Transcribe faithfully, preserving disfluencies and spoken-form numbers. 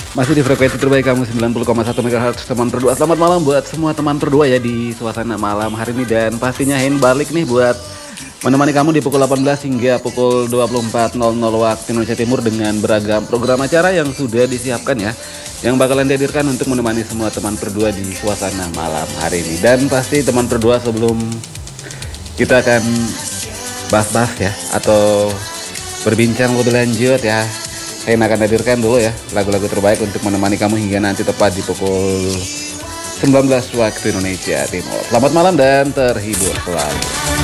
Masih di frekuensi terbaik kamu sembilan puluh koma satu megahertz teman berdua. Selamat malam buat semua teman berdua ya di suasana malam hari ini. Dan pastinya Hein balik nih buat menemani kamu di pukul delapan belas hingga pukul dua puluh empat nol nol waktu Indonesia Timur dengan beragam program acara yang sudah disiapkan ya, yang bakalan dihadirkan untuk menemani semua teman berdua di suasana malam hari ini. Dan pasti teman berdua, sebelum kita akan bahas-bahas ya atau berbincang lebih lanjut ya, saya akan hadirkan dulu ya lagu-lagu terbaik untuk menemani kamu hingga nanti tepat di pukul sembilan belas waktu Indonesia Timur. Selamat malam dan terhibur selalu.